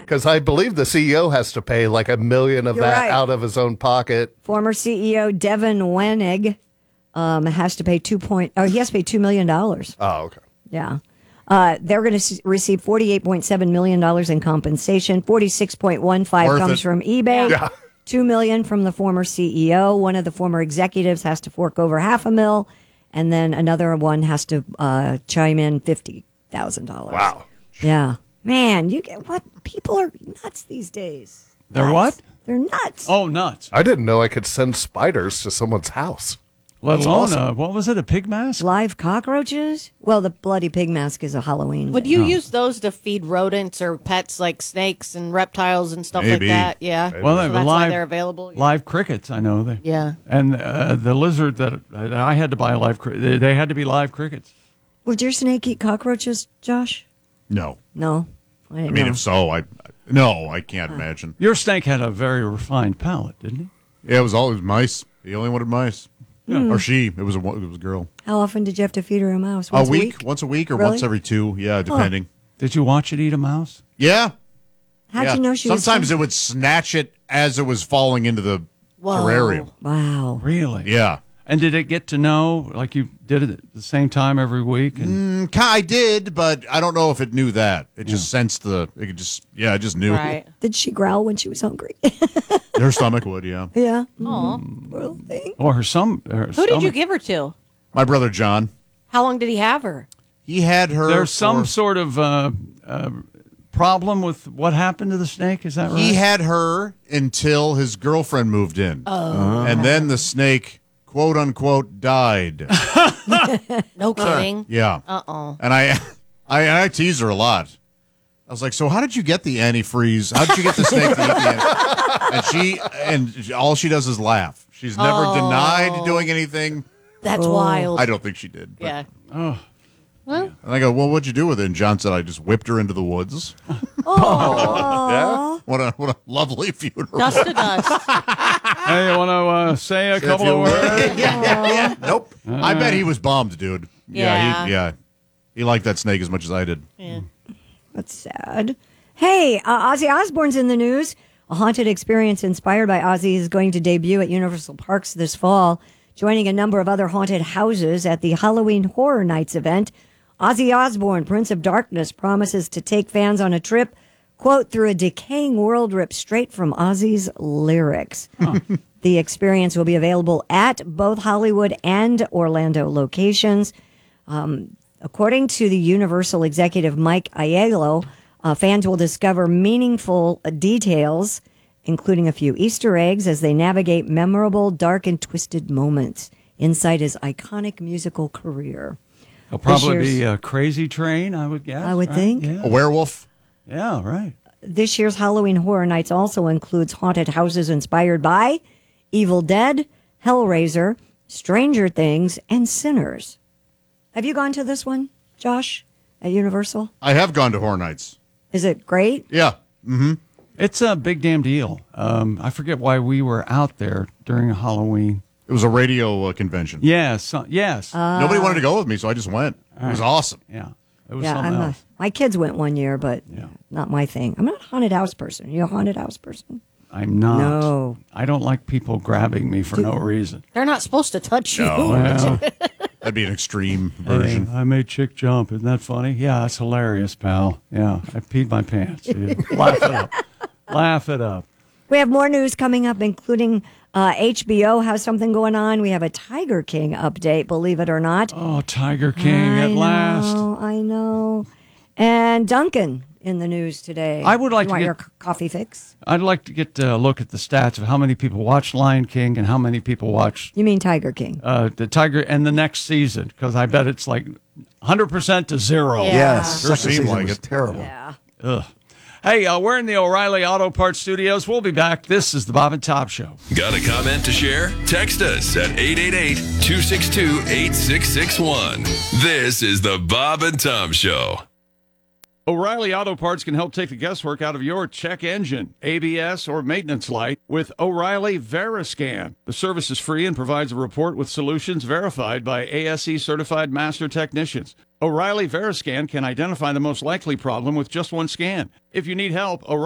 Because I believe the CEO has to pay like $1 million of You're that right. out of his own pocket. Former CEO Devin Wenig has to pay $2 million. Oh, okay. Yeah. They're going to receive $48.7 million in compensation. 46.15 Worth comes it. from eBay. Yeah. $2 million from the former CEO. One of the former executives has to fork over $500,000, and then another one has to chime in $50,000. Wow. Yeah, man, you get what? People are nuts these days. They're Nuts. what? They're nuts. Oh, nuts. I didn't know I could send spiders to someone's house. Let That's alone, awesome. what was it, a pig mask? Live cockroaches? Well, the bloody pig mask is a Halloween. Would thing. you use those to feed rodents or pets like snakes and reptiles and stuff Maybe. like that? Yeah. Well, So that's why live, they're available. live crickets, I know. Yeah. And the lizard that I had to buy they had to be live crickets. Would your snake eat cockroaches, Josh? No. No. I mean, if so, I can't imagine. Your snake had a very refined palate, didn't he? Yeah, it was always mice. He only wanted mice. Hmm. Or she. It was a girl. How often did you have to feed her a mouse? A Once week? Once a week or Really? once every 2. Yeah, depending. Did you watch it eat a mouse? Yeah. How'd yeah. you know she Sometimes was? it would snatch it as it was falling into the terrarium. Wow. Really? Yeah. And did it get to know, like you did it at the same time every week? And I did, but I don't know if it knew that. It just sensed it just knew. Right. Did she growl when she was hungry? Her stomach would, yeah. yeah. Aw. Little thing. Or her Who did you give her to? My brother John. How long did he have her? He had her. There's some for- sort of problem with what happened to the snake. Is that right? He had her until his girlfriend moved in. Oh. And then the snake, quote unquote, died. No kidding. Yeah. Uh-oh. And I tease her a lot. I was like, so how did you get the antifreeze? How did you get the snake to eat the And all she does is laugh. She's never denied doing anything. That's wild. I don't think she did. But- Yeah. And I go, well, what'd you do with it? And John said, I just whipped her into the woods. Yeah. What a lovely funeral. Dust to dust. Hey, you want to say a couple of words? Yeah. Nope. I bet he was bummed, dude. Yeah. He liked that snake as much as I did. Yeah. That's sad. Hey, Ozzy Osbourne's in the news. A haunted experience inspired by Ozzy is going to debut at Universal Parks this fall, joining a number of other haunted houses at the Halloween Horror Nights event. Ozzy Osbourne, Prince of Darkness, promises to take fans on a trip, quote, through a decaying world ripped straight from Ozzy's lyrics. The experience will be available at both Hollywood and Orlando locations. According to the Universal executive Mike Aiello, fans will discover meaningful details, including a few Easter eggs, as they navigate memorable, dark, and twisted moments inside his iconic musical career. It'll probably This be year's- a crazy train, I would guess. I would right? think. Yeah. A werewolf. Yeah, right. This year's Halloween Horror Nights also includes haunted houses inspired by Evil Dead, Hellraiser, Stranger Things, and Sinners. Have you gone to this one, Josh, at Universal? I have gone to Horror Nights. Is it great? Yeah. It's a big damn deal. I forget why we were out there during Halloween. It was a radio convention. Yes, yes. Nobody wanted to go with me, so I just went. It was awesome. Yeah. It was Yeah, something else. my kids went one year, but not my thing. I'm not a haunted house person. You a haunted house person? I'm not. No. I don't like people grabbing me for no reason. They're not supposed to touch you. Well, That'd be an extreme version. I made chick jump. Isn't that funny? Yeah, that's hilarious, pal. Yeah, I peed my pants. Dude. Laugh it up. Laugh it up. We have more news coming up, including HBO has something going on. We have a Tiger King update, believe it or not. Oh, Tiger King at last. I know. And Duncan in the news today. I would like you to want get- your coffee fix? I'd like to get a look at the stats of how many people watch Lion King and how many people watch You mean Tiger King? the Tiger and the next season, because I bet it's like 100% to 0. Yeah. Yes. Sure Second seemed season like was it. terrible. Yeah. Ugh. Hey, we're in the O'Reilly Auto Parts Studios. We'll be back. This is the Bob and Top Show. Got a comment to share? Text us at 888-262-8661. This is the Bob and Tom Show. O'Reilly Auto Parts can help take the guesswork out of your check engine, ABS, or maintenance light with O'Reilly Veriscan. The service is free and provides a report with solutions verified by ASE certified master technicians. O'Reilly Veriscan can identify the most likely problem with just one scan. If you need help, O'Reilly